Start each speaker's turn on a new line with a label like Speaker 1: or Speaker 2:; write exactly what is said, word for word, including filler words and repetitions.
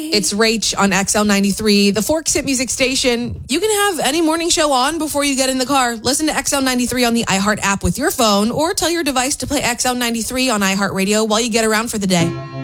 Speaker 1: It's Rach on X L ninety-three, the Forks Hit Music Station. You can have any morning show on before you get in the car. Listen to X L ninety-three on the iHeart app with your phone, or tell your device to play X L ninety-three on iHeartRadio while you get around for the day.